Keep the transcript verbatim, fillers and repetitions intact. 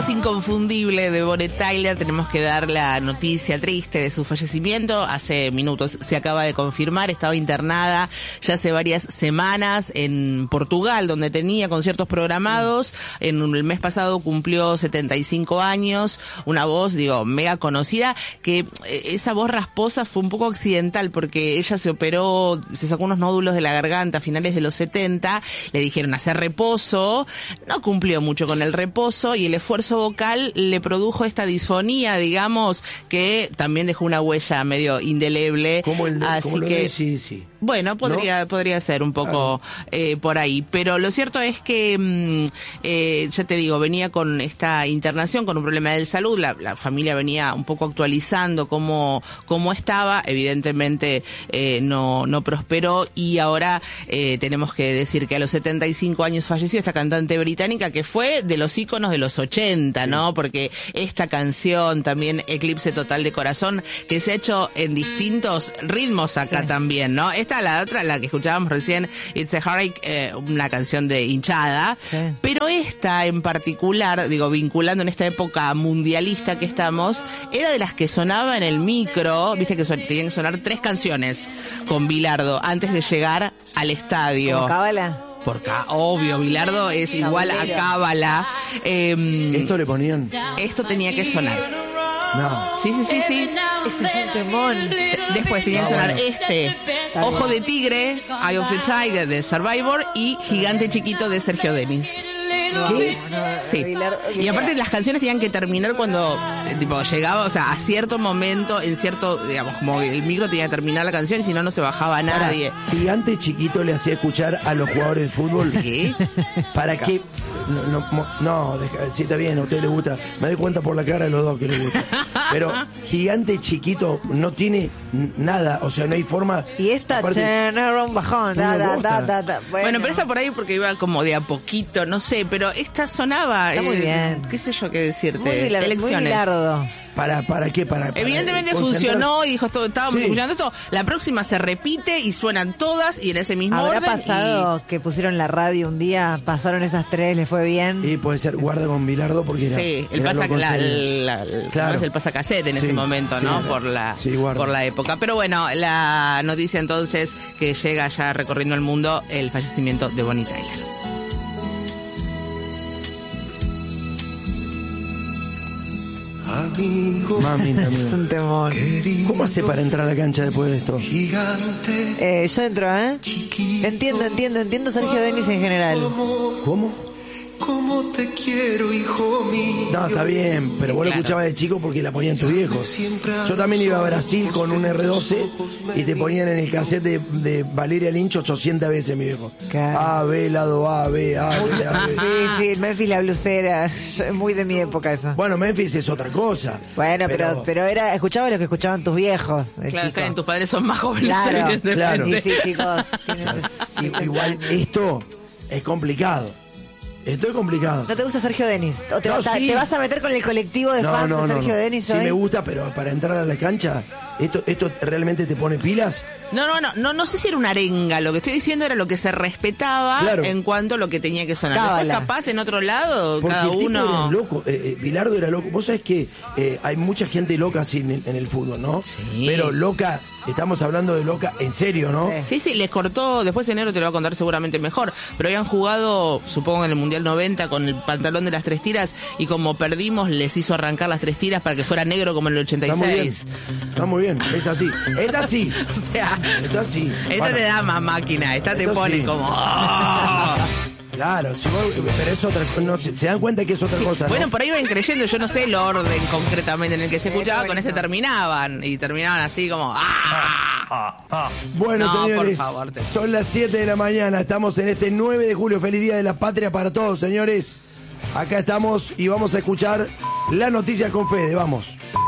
inconfundible de Bonnie Tyler, tenemos que dar la noticia triste de su fallecimiento. Hace minutos se acaba de confirmar, estaba internada ya hace varias semanas en Portugal, donde tenía conciertos programados. En el mes pasado cumplió setenta y cinco años, una voz, digo, mega conocida, que esa voz rasposa fue un poco accidental, porque ella se operó, se sacó unos nódulos de la garganta a finales de los setenta, le dijeron hacer reposo, no cumplió mucho con el reposo, y el esfuerzo vocal le produjo esta disfonía, digamos, que también dejó una huella medio indeleble. Como el de, así como lo que de sí, sí. Bueno, podría, ¿no? podría ser un poco ah. eh, por ahí, pero lo cierto es que, mmm, eh, ya te digo, venía con esta internación, con un problema de salud, la, la familia venía un poco actualizando cómo, cómo estaba, evidentemente eh, no, no prosperó, y ahora eh, tenemos que decir que a los setenta y cinco años falleció esta cantante británica que fue de los íconos de los ochenta, sí. ¿no? Porque esta canción también, Eclipse Total de Corazón, que se ha hecho en distintos ritmos acá sí. también, ¿no? Esta, la otra, la que escuchábamos recién, It's a Heartache, eh, una canción de hinchada, sí. pero esta en particular, digo, vinculando en esta época mundialista que estamos, era de las que sonaba en el micro, viste que son, tenían que sonar tres canciones con Bilardo antes de llegar al estadio. ¿Como Cábala? Porque, obvio, Bilardo es igual a Cábala. Eh, ¿Esto le ponían? Esto tenía que sonar. No. Sí, sí, sí, sí. Ese es un temón. Después tenía que sonar bueno. este, Ojo de Tigre, Eye of the Tiger de Survivor, y Gigante Chiquito de Sergio Denis. ¿Qué? Sí. Y aparte las canciones tenían que terminar cuando eh, tipo llegaba, o sea, a cierto momento, en cierto, digamos, como el micro tenía que terminar la canción, y si no, no se bajaba nadie. Para, Gigante Chiquito le hacía escuchar a los jugadores de fútbol. ¿Qué? ¿Para qué? No, no, no deja, sí, está bien, a usted le gusta. Me doy cuenta por la cara de los dos que le gusta. Pero Gigante Chiquito no tiene nada, o sea, no hay forma. Y esta, aparte, era un bajón. Da, da, da, da, da. Bueno. bueno, pero esa por ahí porque iba como de a poquito, no sé, pero esta sonaba. Está muy eh, bien. ¿Qué sé yo qué decirte? Muy bilardo, Elecciones. Muy bilardo. ¿Para, para qué? Para, para Evidentemente funcionó y dijo, todo, estábamos sí. escuchando esto. La próxima se repite y suenan todas y en ese mismo ¿Habrá orden. ¿Habrá pasado y... que pusieron la radio un día, pasaron esas tres, les fue bien? Sí, puede ser, guarda con Bilardo porque era, sí, el era pasa, la, la, claro. es el pasacassette en sí, ese momento, sí, ¿no? Era, por la sí, por la época. Pero bueno, la noticia entonces que llega ya recorriendo el mundo, el fallecimiento de Bonnie Tyler. Amigo, Mami, es un temor. ¿Cómo hace para entrar a la cancha después de esto? Eh, yo entro, ¿eh? Entiendo, entiendo, entiendo Sergio Denis en general. ¿Cómo? ¿Cómo te quiero, hijo mío? No, está bien, pero vos claro. lo escuchabas de chico porque la ponían tus viejos. Yo también iba a Brasil con un erre doce y te ponían en el cassette de, de Valeria Lynch ochocientas veces, mi viejo. Claro. A, B, lado A, B, A, B, A, B. Sí, sí, Memphis la blusera. Es muy de mi época eso. Bueno, Memphis es otra cosa. Bueno, pero pero, pero era escuchaba lo que escuchaban tus viejos. Claro, que tus padres son más jóvenes. Claro, claro. Y sí, chicos. Igual esto es complicado. Esto es complicado. ¿No te gusta Sergio Denis? ¿O te, no, vas, a, sí. te vas a meter con el colectivo de no, fans no, de Sergio no, no. Denis Sí hoy? me gusta, pero para entrar a la cancha, ¿esto, esto realmente te pone pilas? No, no, no, no, no sé si era una arenga, lo que estoy diciendo era lo que se respetaba claro. en cuanto a lo que tenía que sonar. Cábala. Después capaz en otro lado, porque cada el tipo uno... era loco, eh, eh, Bilardo era loco. Vos sabés que eh, hay mucha gente loca así en, en el fútbol, ¿no? Sí. Pero loca, estamos hablando de loca en serio, ¿no? Sí, sí, les cortó, después de enero te lo va a contar seguramente mejor, pero habían jugado, supongo en el Mundial noventa, con el pantalón de las tres tiras, y como perdimos les hizo arrancar las tres tiras para que fuera negro como en el ochenta y seis. Está muy bien, está muy bien, es así. Esta sí. O sea, esta sí. Esta bueno, te da más máquina, esta te pone sí. como... ¡Oh! Claro, si vos, pero es otra no, se, se dan cuenta que es otra sí. cosa, ¿no? Bueno, por ahí iban creyendo, yo no sé el orden concretamente en el que se escuchaba, con ese terminaban, y terminaban así como... ¡Ah! Bueno, no, señores, por favor, te... son las siete de la mañana, estamos en este nueve de julio, feliz día de la patria para todos, señores. Acá estamos y vamos a escuchar la noticia con Fede, vamos.